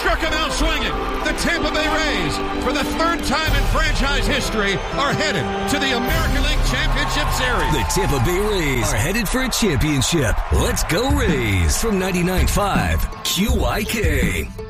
struck him out swinging. The Tampa Bay Rays, for the third time in franchise history, are headed to the American League Championship Series. The Tampa Bay Rays are headed for a championship. Let's go Rays from 99.5 QYK.